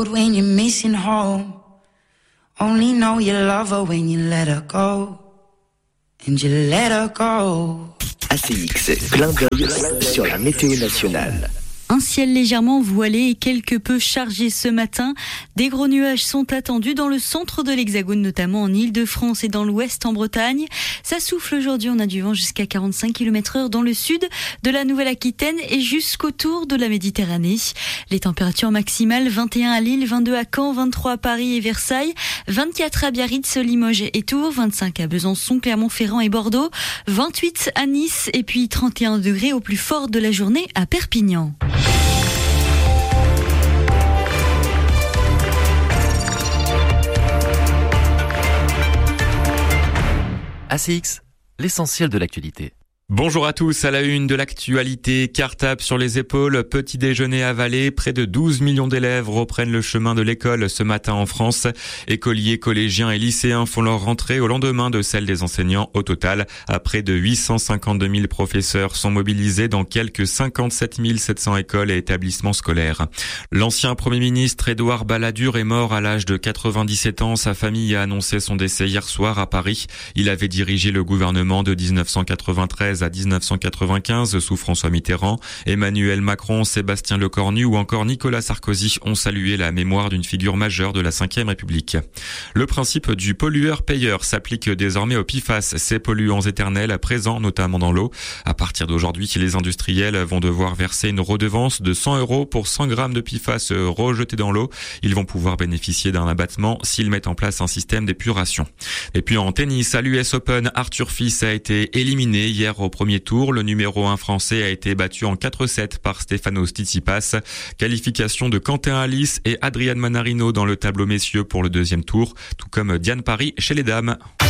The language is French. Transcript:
When you're missing home, only know you love her when you let her go, and you let her go. ACX, clin d'œil sur la météo nationale. Un ciel légèrement voilé et quelque peu chargé ce matin. Des gros nuages sont attendus dans le centre de l'Hexagone, notamment en Île-de-France et dans l'ouest en Bretagne. Ça souffle aujourd'hui, on a du vent jusqu'à 45 km/h dans le sud de la Nouvelle-Aquitaine et jusqu'autour de la Méditerranée. Les températures maximales, 21 à Lille, 22 à Caen, 23 à Paris et Versailles, 24 à Biarritz, Limoges et Tours, 25 à Besançon, Clermont-Ferrand et Bordeaux, 28 à Nice et puis 31 degrés au plus fort de la journée à Perpignan. ACX, l'essentiel de l'actualité. Bonjour à tous, à la une de l'actualité, cartable sur les épaules, petit déjeuner avalé, près de 12 millions d'élèves reprennent le chemin de l'école ce matin en France. Écoliers, collégiens et lycéens font leur rentrée au lendemain de celle des enseignants. Au total, à près de 852 000 professeurs sont mobilisés dans quelques 57 700 écoles et établissements scolaires. L'ancien Premier ministre Édouard Balladur est mort à l'âge de 97 ans. Sa famille a annoncé son décès hier soir à Paris. Il avait dirigé le gouvernement de 1993 à 1995 sous François Mitterrand. Emmanuel Macron, Sébastien Lecornu ou encore Nicolas Sarkozy ont salué la mémoire d'une figure majeure de la Ve République. Le principe du pollueur-payeur s'applique désormais aux PFAS, ces polluants éternels présents notamment dans l'eau. À partir d'aujourd'hui, les industriels vont devoir verser une redevance de 100 € pour 100 grammes de PFAS rejetés dans l'eau. Ils vont pouvoir bénéficier d'un abattement s'ils mettent en place un système d'épuration. Et puis en tennis, à l'US Open, Arthur Fils a été éliminé hier au premier tour. Le numéro 1 français a été battu en 4-7 par Stefanos Tsitsipas. Qualification de Quentin Halys et Adrian Manarino dans le tableau messieurs pour le deuxième tour, tout comme Diane Paris chez les dames.